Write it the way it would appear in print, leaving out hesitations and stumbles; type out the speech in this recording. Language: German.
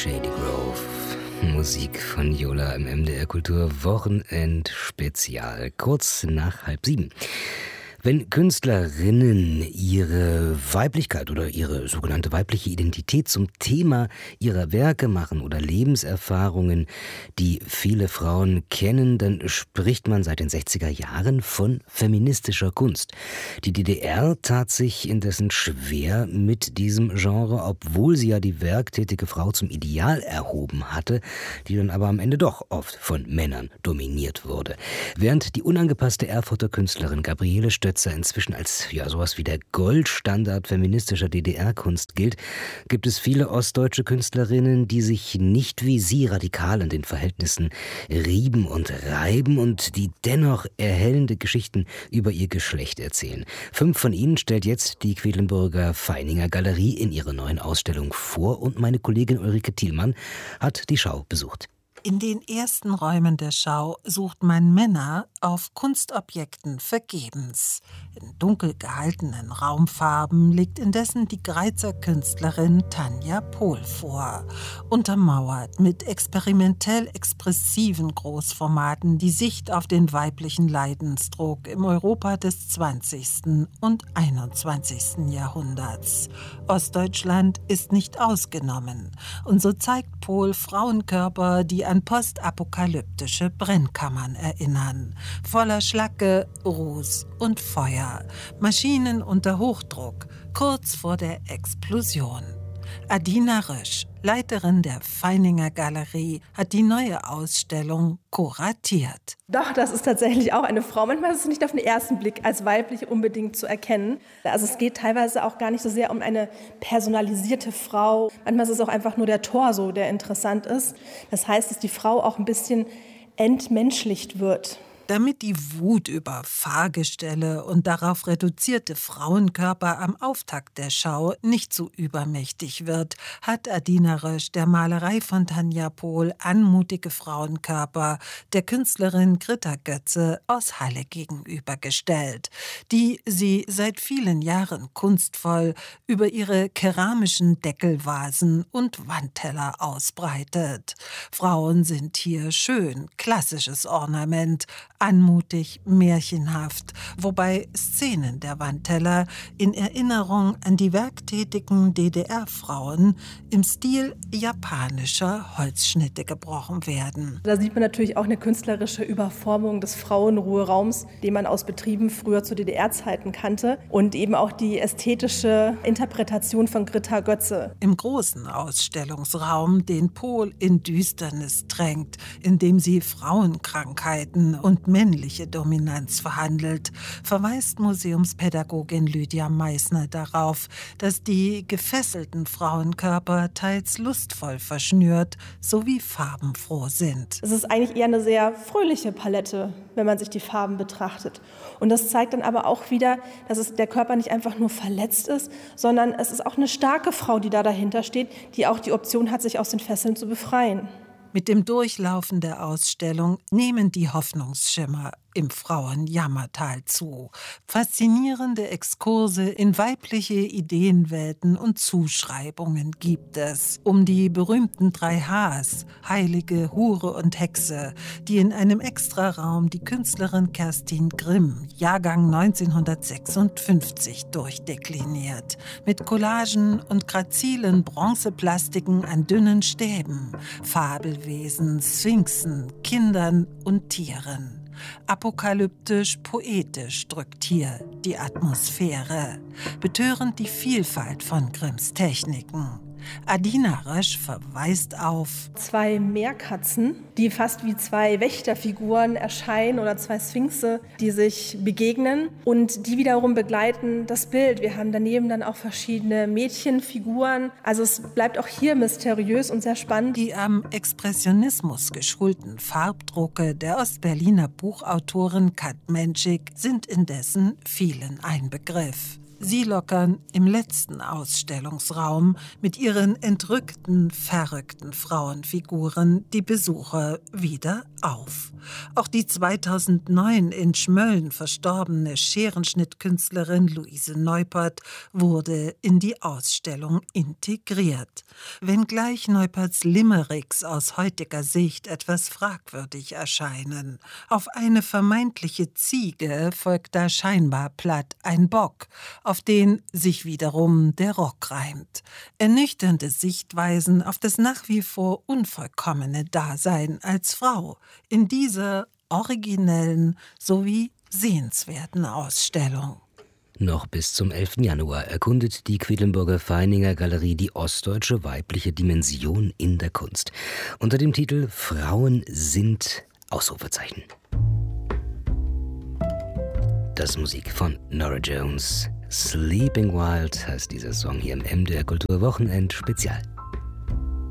Shady Grove. Musik von Yola im MDR Kultur Wochenend-Spezial. Kurz nach 6:30. Wenn Künstlerinnen ihre Weiblichkeit oder ihre sogenannte weibliche Identität zum Thema ihrer Werke machen oder Lebenserfahrungen, die viele Frauen kennen, dann spricht man seit den 60er Jahren von feministischer Kunst. Die DDR tat sich indessen schwer mit diesem Genre, obwohl sie ja die werktätige Frau zum Ideal erhoben hatte, die dann aber am Ende doch oft von Männern dominiert wurde. Während die unangepasste Erfurter Künstlerin Gabriele Stötzer inzwischen als sowas wie der Goldstandard feministischer DDR-Kunst gilt, gibt es viele ostdeutsche Künstlerinnen, die sich nicht wie sie radikal an den Verhältnissen rieben und reiben und die dennoch erhellende Geschichten über ihr Geschlecht erzählen. 5 von ihnen stellt jetzt die Quedlinburger Feininger Galerie in ihrer neuen Ausstellung vor und meine Kollegin Ulrike Thielmann hat die Schau besucht. In den ersten Räumen der Schau sucht man Männer auf Kunstobjekten vergebens. In dunkel gehaltenen Raumfarben legt indessen die Greizer Künstlerin Tanja Pohl vor. Untermauert mit experimentell expressiven Großformaten die Sicht auf den weiblichen Leidensdruck im Europa des 20. und 21. Jahrhunderts. Ostdeutschland ist nicht ausgenommen. Und so zeigt Pohl Frauenkörper, die an postapokalyptische Brennkammern erinnern. Voller Schlacke, Ruß und Feuer. Maschinen unter Hochdruck, kurz vor der Explosion. Adina Rösch, Leiterin der Feininger Galerie, hat die neue Ausstellung kuratiert. Doch, das ist tatsächlich auch eine Frau. Manchmal ist es nicht auf den ersten Blick als weiblich unbedingt zu erkennen. Also es geht teilweise auch gar nicht so sehr um eine personalisierte Frau. Manchmal ist es auch einfach nur der Torso, der interessant ist. Das heißt, dass die Frau auch ein bisschen entmenschlicht wird. Damit die Wut über Fahrgestelle und darauf reduzierte Frauenkörper am Auftakt der Schau nicht zu übermächtig wird, hat Adina Rösch der Malerei von Tanja Pohl anmutige Frauenkörper der Künstlerin Greta Götze aus Halle gegenübergestellt, die sie seit vielen Jahren kunstvoll über ihre keramischen Deckelvasen und Wandteller ausbreitet. Frauen sind hier schön, klassisches Ornament, anmutig, märchenhaft, wobei Szenen der Wandteller in Erinnerung an die werktätigen DDR-Frauen im Stil japanischer Holzschnitte gebrochen werden. Da sieht man natürlich auch eine künstlerische Überformung des Frauenruheraums, den man aus Betrieben früher zu DDR-Zeiten kannte, und eben auch die ästhetische Interpretation von Greta Götze. Im großen Ausstellungsraum, den Pohl in Düsternis drängt, indem sie Frauenkrankheiten und männliche Dominanz verhandelt, verweist Museumspädagogin Lydia Meissner darauf, dass die gefesselten Frauenkörper teils lustvoll verschnürt sowie farbenfroh sind. Es ist eigentlich eher eine sehr fröhliche Palette, wenn man sich die Farben betrachtet. Und das zeigt dann aber auch wieder, dass der Körper nicht einfach nur verletzt ist, sondern es ist auch eine starke Frau, die da dahinter steht, die auch die Option hat, sich aus den Fesseln zu befreien. Mit dem Durchlaufen der Ausstellung nehmen die Hoffnungsschimmer im Frauenjammertal zu. Faszinierende Exkurse in weibliche Ideenwelten und Zuschreibungen gibt es. Um die berühmten 3 Hs, Heilige, Hure und Hexe, die in einem Extraraum die Künstlerin Kerstin Grimm, Jahrgang 1956, durchdekliniert. Mit Collagen und grazilen Bronzeplastiken an dünnen Stäben, Fabelwesen, Sphinxen, Kindern und Tieren. Apokalyptisch-poetisch drückt hier die Atmosphäre, betörend die Vielfalt von Grimms Techniken. Adina Rösch verweist auf 2 Meerkatzen, die fast wie 2 Wächterfiguren erscheinen oder 2 Sphinxe, die sich begegnen und die wiederum begleiten das Bild. Wir haben daneben dann auch verschiedene Mädchenfiguren. Also es bleibt auch hier mysteriös und sehr spannend. Die am Expressionismus geschulten Farbdrucke der Ostberliner Buchautorin Kat Menschik sind indessen vielen ein Begriff. Sie lockern im letzten Ausstellungsraum mit ihren entrückten, verrückten Frauenfiguren die Besucher wieder auf. Auch die 2009 in Schmölln verstorbene Scherenschnittkünstlerin Luise Neupert wurde in die Ausstellung integriert. Wenngleich Neuperts Limericks aus heutiger Sicht etwas fragwürdig erscheinen. Auf eine vermeintliche Ziege folgt da scheinbar platt ein Bock, auf den sich wiederum der Rock reimt. Ernüchternde Sichtweisen auf das nach wie vor unvollkommene Dasein als Frau in dieser originellen sowie sehenswerten Ausstellung. Noch bis zum 11. Januar erkundet die Quedlinburger Feininger Galerie die ostdeutsche weibliche Dimension in der Kunst. Unter dem Titel »Frauen sind Ausrufezeichen«. Das Musik von Norah Jones. Sleeping Wild heißt dieser Song hier im MDR Kultur Wochenend Spezial.